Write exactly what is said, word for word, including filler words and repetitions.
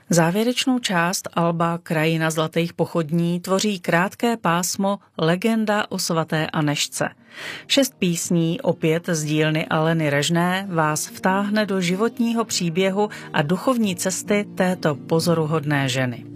Závěrečnou část alba Krajina zlatých pochodní tvoří krátké pásmo Legenda o svaté Anežce. Šest písní, opět z dílny Aleny Režné, vás vtáhne do životního příběhu a duchovní cesty této pozoruhodné ženy.